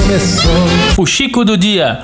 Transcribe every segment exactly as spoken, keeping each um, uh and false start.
começou. O Chico do Dia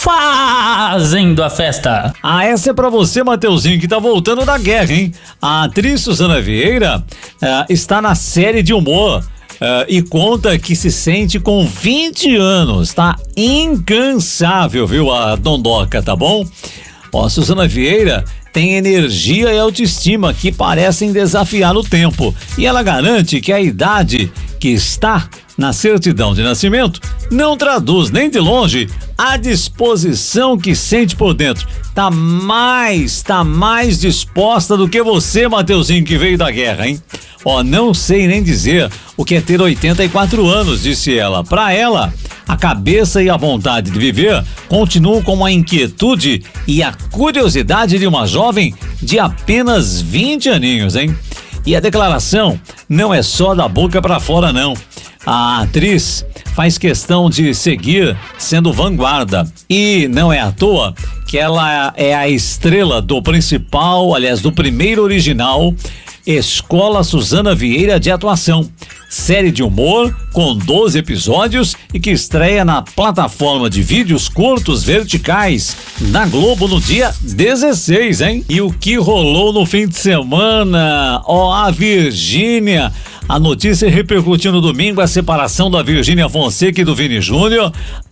fazendo a festa. Ah, essa é pra você, Mateuzinho, que tá voltando da guerra, hein? A atriz Suzana Vieira uh, está na série de humor uh, e conta que se sente com vinte anos. Tá incansável, viu, a Dondoca, tá bom? Ó, Suzana Vieira tem energia e autoestima que parecem desafiar o tempo. E ela garante que a idade que está na certidão de nascimento não traduz nem de longe a disposição que sente por dentro. Tá mais, tá mais disposta do que você, Mateuzinho, que veio da guerra, hein? Ó, não sei nem dizer o que é ter oitenta e quatro anos, disse ela. Pra ela, a cabeça e a vontade de viver continuam com a inquietude e a curiosidade de uma jovem de apenas vinte aninhos, hein? E a declaração não é só da boca pra fora, não. A atriz faz questão de seguir sendo vanguarda e não é à toa que ela é a estrela do principal, aliás, do primeiro original Escola Suzana Vieira de Atuação, série de humor com doze episódios e que estreia na plataforma de vídeos curtos verticais na Globo no dia dezesseis, hein? E o que rolou no fim de semana? Ó, a Virgínia. A notícia repercutiu no domingo a separação da Virgínia Fonseca e do Vini Júnior.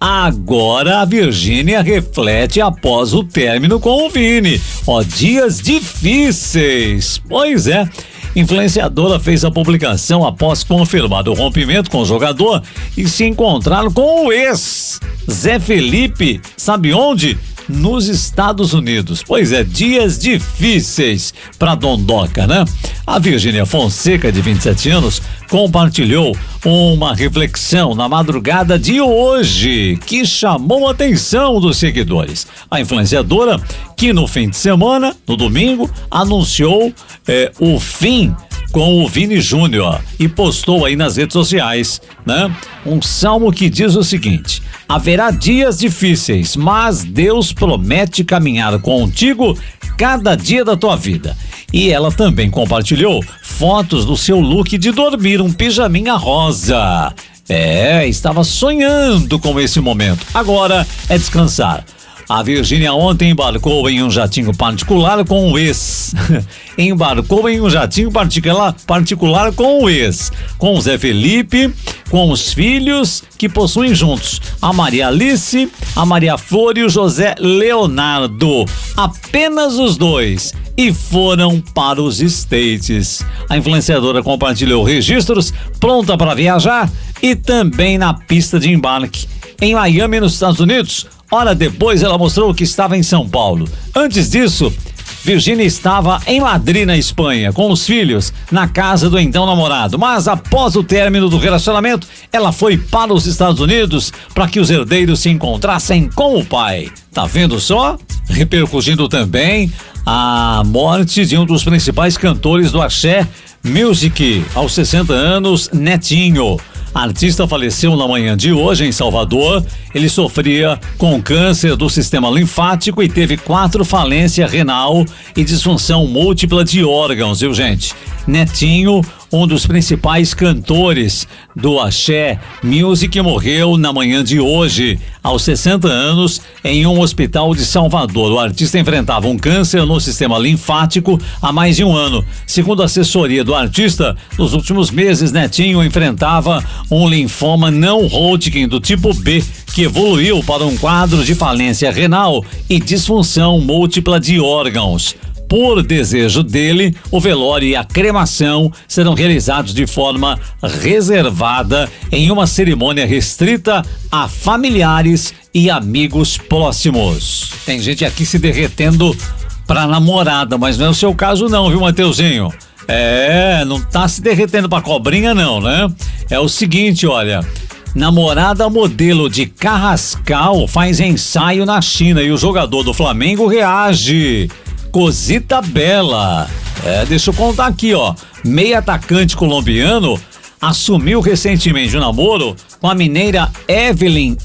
Agora a Virgínia reflete após o término com o Vini. Ó, dias difíceis. Pois é. Influenciadora fez a publicação após confirmado o rompimento com o jogador e se encontraram com o ex, Zé Felipe. Sabe onde? Nos Estados Unidos. Pois é, dias difíceis pra Dondoca, né? A Virgínia Fonseca, de vinte e sete anos, compartilhou uma reflexão na madrugada de hoje que chamou a atenção dos seguidores. A influenciadora, que no fim de semana, no domingo, anunciou eh, o fim com o Vini Júnior e postou aí nas redes sociais, né? Um salmo que diz o seguinte: haverá dias difíceis, mas Deus promete caminhar contigo cada dia da tua vida. E ela também compartilhou fotos do seu look de dormir, um pijaminha rosa. É, estava sonhando com esse momento. Agora é descansar. A Virgínia ontem embarcou em um jatinho particular com o ex. embarcou em um jatinho particular, particular com o ex. Com o Zé Felipe, com os filhos que possuem juntos. A Maria Alice, a Maria Flor e o José Leonardo. Apenas os dois. E foram para os States. A influenciadora compartilhou registros, pronta para viajar e também na pista de embarque. Em Miami, nos Estados Unidos. Hora depois ela mostrou que estava em São Paulo. Antes disso, Virgínia estava em Madrid, na Espanha, com os filhos, na casa do então namorado. Mas após o término do relacionamento, ela foi para os Estados Unidos para que os herdeiros se encontrassem com o pai. Tá vendo só? Repercutindo também a morte de um dos principais cantores do Axé Music, aos sessenta anos, Netinho. A artista faleceu na manhã de hoje em Salvador. Ele sofria com câncer do sistema linfático e teve quatro falência renal e disfunção múltipla de órgãos, viu, gente? Netinho, um dos principais cantores do Axé Music, morreu na manhã de hoje, aos sessenta anos, em um hospital de Salvador. O artista enfrentava um câncer no sistema linfático há mais de um ano. Segundo a assessoria do artista, nos últimos meses, Netinho enfrentava um linfoma não Hodgkin do tipo B, que evoluiu para um quadro de falência renal e disfunção múltipla de órgãos. Por desejo dele, o velório e a cremação serão realizados de forma reservada em uma cerimônia restrita a familiares e amigos próximos. Tem gente aqui se derretendo pra namorada, mas não é o seu caso não, viu, Mateuzinho? É, não tá se derretendo pra cobrinha não, né? É o seguinte, olha... Namorada modelo de Carrascal faz ensaio na China e o jogador do Flamengo reage. Cosita bela. É, deixa eu contar aqui, ó. Meio atacante colombiano assumiu recentemente um namoro com a mineira Evelyn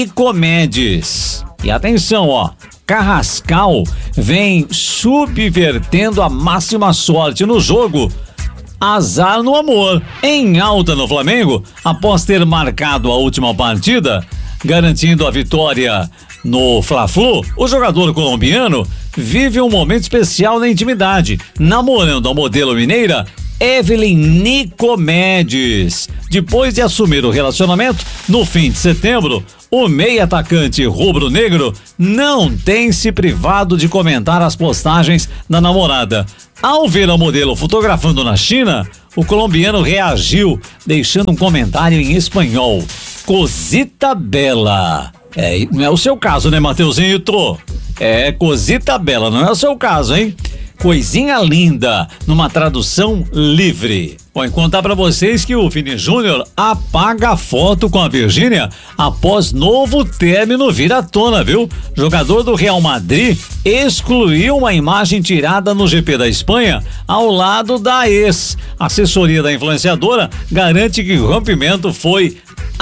Nicomedes. E atenção, ó. Carrascal vem subvertendo a máxima sorte no jogo. Azar no amor. Em alta no Flamengo, após ter marcado a última partida garantindo a vitória no Fla-Flu, o jogador colombiano vive um momento especial na intimidade, namorando a modelo mineira Evelyn Nicomedes. Depois de assumir o relacionamento no fim de setembro, o meia atacante rubro-negro não tem se privado de comentar as postagens da namorada. Ao ver a modelo fotografando na China, o colombiano reagiu, deixando um comentário em espanhol: "Cosita bela". É, não é o seu caso, né, Mateuzinho? É, cosita bela, não é o seu caso, hein? Coisinha linda, numa tradução livre. Vou contar pra vocês que o Vini Júnior apaga a foto com a Virgínia após novo término vir à tona, viu? Jogador do Real Madrid excluiu uma imagem tirada no G P da Espanha ao lado da ex. A assessoria da influenciadora garante que o rompimento foi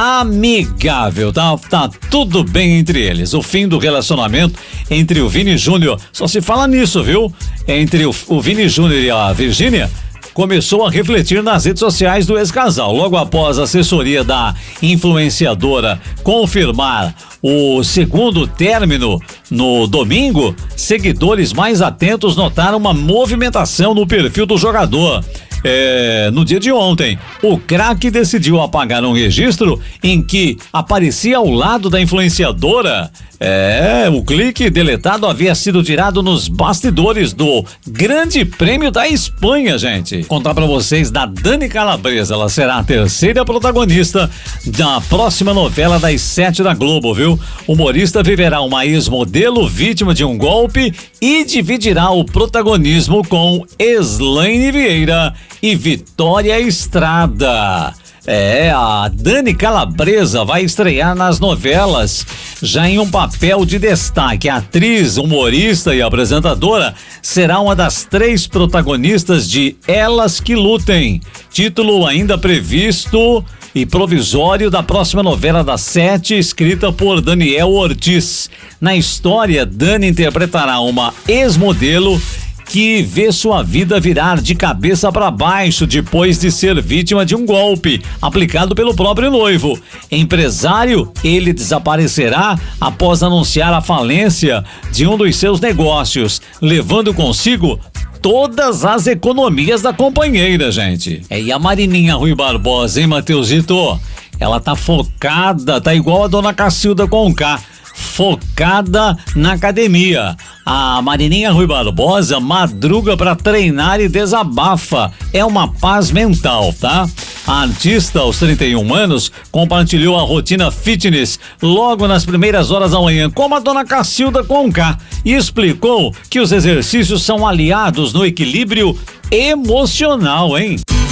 amigável, tá? Tá tudo bem entre eles. O fim do relacionamento entre o Vini Júnior, só se fala nisso, viu? Entre o, o Vini Júnior e a Virgínia, começou a refletir nas redes sociais do ex-casal. Logo após a assessoria da influenciadora confirmar o segundo término no domingo, seguidores mais atentos notaram uma movimentação no perfil do jogador. É, no dia de ontem, o craque decidiu apagar um registro em que aparecia ao lado da influenciadora. É, o clique deletado havia sido tirado nos bastidores do Grande Prêmio da Espanha, gente. Vou contar pra vocês da Dani Calabresa. Ela será a terceira protagonista da próxima novela das sete da Globo, viu? O humorista viverá uma ex-modelo vítima de um golpe e dividirá o protagonismo com Slaine Vieira e Vitória Estrada. É, a Dani Calabresa vai estrear nas novelas, já em um papel de destaque. A atriz, humorista e apresentadora será uma das três protagonistas de Elas que Lutem, título ainda previsto e provisório da próxima novela das sete, escrita por Daniel Ortiz. Na história, Dani interpretará uma ex-modelo que vê sua vida virar de cabeça para baixo depois de ser vítima de um golpe aplicado pelo próprio noivo. Empresário, ele desaparecerá após anunciar a falência de um dos seus negócios, levando consigo todas as economias da companheira, gente. É, e a Marininha Rui Barbosa, hein, Mateusito? Ela tá focada, tá igual a dona Cacilda Conká, focada na academia. A Marininha Rui Barbosa madruga para treinar e desabafa. É uma paz mental, tá? A artista, aos trinta e um anos, compartilhou a rotina fitness logo nas primeiras horas da manhã, como a dona Cacilda Conká, e explicou que os exercícios são aliados no equilíbrio emocional, hein?